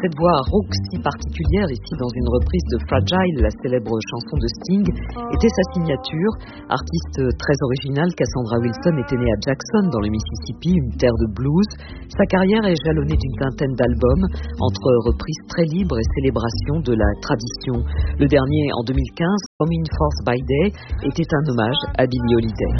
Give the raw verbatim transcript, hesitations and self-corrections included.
cette voix rauque si particulière ici dans une reprise de Fragile, la célèbre chanson de Sting, était sa signature. Artiste très originale, Cassandra Wilson était née à Jackson dans le Mississippi, une terre de blues. Sa carrière est jalonnée d'une vingtaine d'albums entre reprises très libres et célébrations de la tradition. Le dernier en deux mille quinze, Home in Force by Day, était un hommage à Billie Holiday.